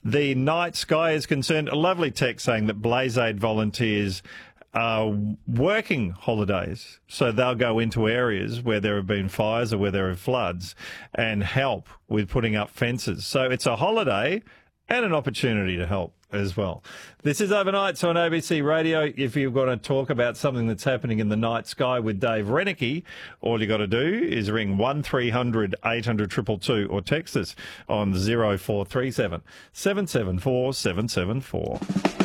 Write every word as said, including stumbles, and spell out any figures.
the night sky is concerned, a lovely text saying that Blaze Aid volunteers are working holidays, so they'll go into areas where there have been fires or where there are floods and help with putting up fences. So it's a holiday and an opportunity to help as well. This is Overnights on A B C Radio. If you've got to talk about something that's happening in the night sky with Dave Renicky, all you got to do is ring one three hundred eight hundred two two two or text us on zero four three seven seven seven four seven seven four.